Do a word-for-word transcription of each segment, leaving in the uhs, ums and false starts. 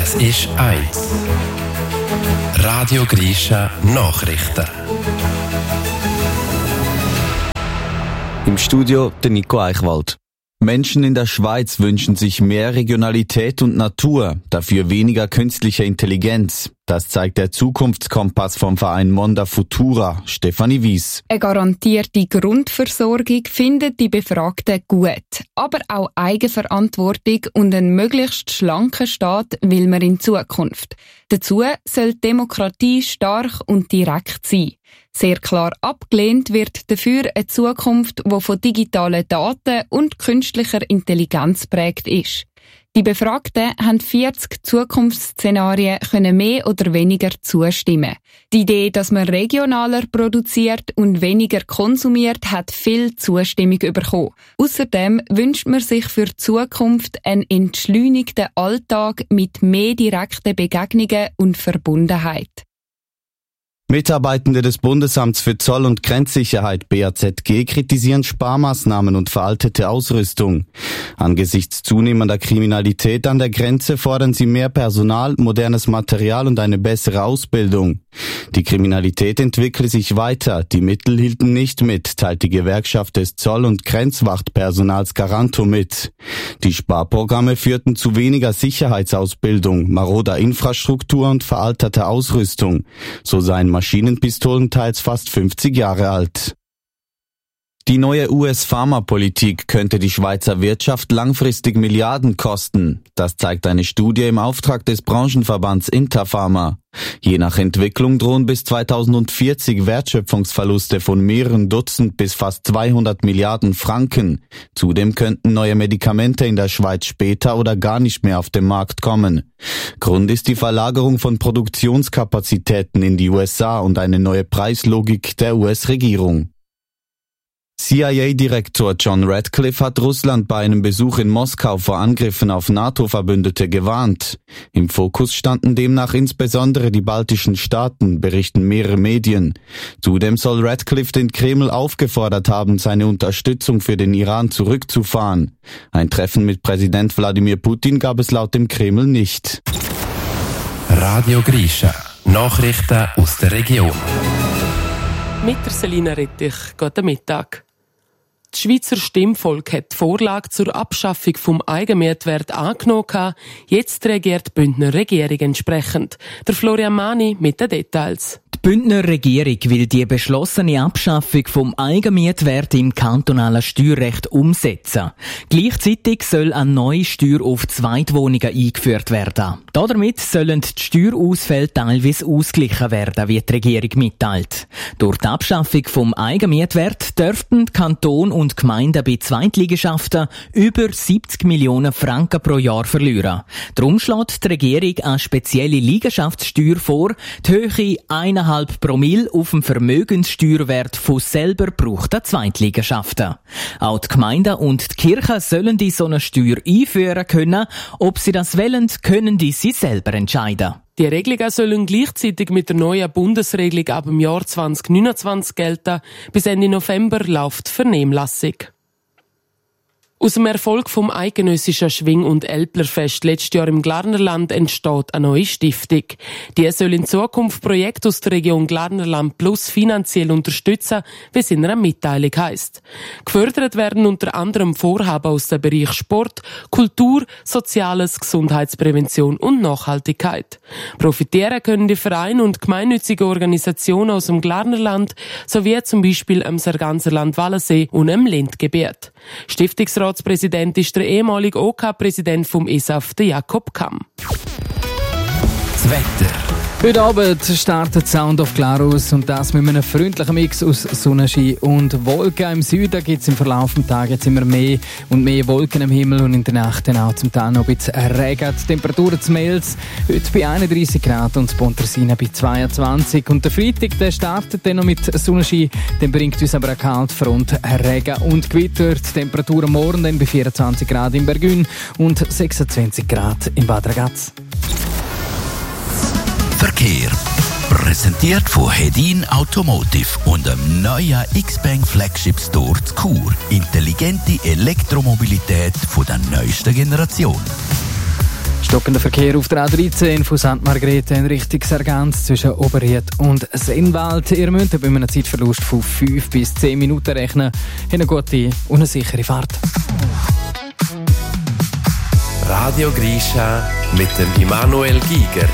Es ist eins. Radio Grisha Nachrichten. Im Studio der Nico Eichwald. Menschen in der Schweiz wünschen sich mehr Regionalität und Natur, dafür weniger künstliche Intelligenz. Das zeigt der Zukunftskompass vom Verein Monda Futura, Stefanie Wies. Eine garantierte Grundversorgung findet die Befragten gut. Aber auch Eigenverantwortung und einen möglichst schlanken Staat will man in Zukunft. Dazu soll die Demokratie stark und direkt sein. Sehr klar abgelehnt wird dafür eine Zukunft, die von digitalen Daten und künstlicher Intelligenz prägt ist. Die Befragten haben vierzig Zukunftsszenarien können mehr oder weniger zustimmen. Die Idee, dass man regionaler produziert und weniger konsumiert, hat viel Zustimmung bekommen. Außerdem wünscht man sich für die Zukunft einen entschleunigten Alltag mit mehr direkten Begegnungen und Verbundenheit. Mitarbeitende des Bundesamts für Zoll- und Grenzsicherheit B A Z G kritisieren Sparmaßnahmen und veraltete Ausrüstung. Angesichts zunehmender Kriminalität an der Grenze fordern sie mehr Personal, modernes Material und eine bessere Ausbildung. Die Kriminalität entwickle sich weiter, die Mittel hielten nicht mit, teilt die Gewerkschaft des Zoll- und Grenzwachtpersonals Garanto mit. Die Sparprogramme führten zu weniger Sicherheitsausbildung, maroder Infrastruktur und veralterter Ausrüstung. So seien Maschinenpistolen teils fast fünfzig Jahre alt. Die neue U S-Pharmapolitik könnte die Schweizer Wirtschaft langfristig Milliarden kosten. Das zeigt eine Studie im Auftrag des Branchenverbands Interpharma. Je nach Entwicklung drohen bis zweitausendvierzig Wertschöpfungsverluste von mehreren Dutzend bis fast zweihundert Milliarden Franken. Zudem könnten neue Medikamente in der Schweiz später oder gar nicht mehr auf den Markt kommen. Grund ist die Verlagerung von Produktionskapazitäten in die U S A und eine neue Preislogik der U S-Regierung. C I A-Direktor John Ratcliffe hat Russland bei einem Besuch in Moskau vor Angriffen auf NATO-Verbündete gewarnt. Im Fokus standen demnach insbesondere die baltischen Staaten, berichten mehrere Medien. Zudem soll Ratcliffe den Kreml aufgefordert haben, seine Unterstützung für den Iran zurückzufahren. Ein Treffen mit Präsident Wladimir Putin gab es laut dem Kreml nicht. Radio Grisha Nachrichten aus der Region. Mit der Selina Rettich, guten Mittag. Das Schweizer Stimmvolk hat die Vorlage zur Abschaffung vom Eigenmehrwert angenommen. Jetzt reagiert die Bündner Regierung entsprechend. Der Florian Mani mit den Details. Die Bündner Regierung will die beschlossene Abschaffung vom Eigenmietwert im kantonalen Steuerrecht umsetzen. Gleichzeitig soll eine neue Steuer auf Zweitwohnungen eingeführt werden. Damit sollen die Steuerausfälle teilweise ausgeglichen werden, wie die Regierung mitteilt. Durch die Abschaffung vom Eigenmietwert dürften Kanton und Gemeinden bei Zweitliegenschaften über siebzig Millionen Franken pro Jahr verlieren. Darum schlägt die Regierung eine spezielle Liegenschaftssteuer vor, die Höhe eineinhalb Promille auf dem Vermögenssteuerwert von selber gebrauchten Zweitliegenschaften. Auch die Gemeinden und die Kirchen sollen die so eine Steuer einführen können. Ob sie das wollen, können die sie selber entscheiden. Die Regelungen sollen gleichzeitig mit der neuen Bundesregelung ab dem Jahr zwanzig neunundzwanzig gelten. Bis Ende November läuft die Vernehmlassung. Aus dem Erfolg vom eidgenössischen Schwing- und Älplerfest letztes Jahr im Glarnerland entsteht eine neue Stiftung. Die soll in Zukunft Projekte aus der Region Glarnerland Plus finanziell unterstützen, wie es in einer Mitteilung heisst. Gefördert werden unter anderem Vorhaben aus dem Bereich Sport, Kultur, Soziales, Gesundheitsprävention und Nachhaltigkeit. Profitieren können die Vereine und gemeinnützige Organisationen aus dem Glarnerland sowie zum Beispiel am Sarganserland Wallensee und am Lindgebiet. Stiftungsrat Präsident ist der ehemalige OK-Präsident vom E S A F, der Jakob Kamm. Das Wetter. Heute Abend startet Sound of Glarus und das mit einem freundlichen Mix aus Sonnenschein und Wolken. Im Süden gibt es im Verlauf des Tages jetzt immer mehr und mehr Wolken am Himmel und in der Nacht dann auch zum Teil noch ein bisschen Regen. Die Temperatur zu Mels heute bei einunddreissig Grad und zu Pontresina bei zweiundzwanzig. Und der Freitag der startet dann noch mit Sonnenschein, dann bringt uns aber eine Kaltfront, Regen und Gewitter. Die Temperatur morgen dann bei vierundzwanzig Grad in Bergün und sechsundzwanzig Grad in Bad Ragaz. Verkehr. Präsentiert von Hedin Automotive und dem neuen X-Bank Flagship Store zu Chur. Intelligente Elektromobilität von der neuesten Generation. Stockender Verkehr auf der A dreizehn von Sankt Margrethe in Richtung Sargans zwischen Oberried und Sennwald. Ihr müsst bei einem Zeitverlust von fünf bis zehn Minuten rechnen. Habt eine gute und eine sichere Fahrt. Radio Grisha mit dem Immanuel Giger.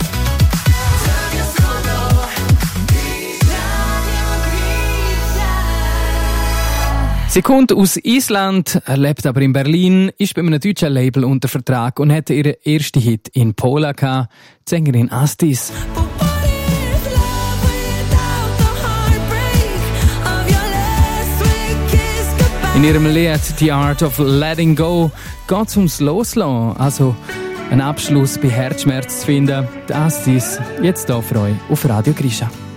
Sie kommt aus Island, lebt aber in Berlin, ist bei einem deutschen Label unter Vertrag und hatte ihren ersten Hit in Polen gehabt, die Sängerin Astis. In ihrem Lied «The Art of Letting Go» geht es ums Loslassen, also einen Abschluss bei Herzschmerz zu finden. Die Astis, jetzt hier für euch auf Radio Grisha.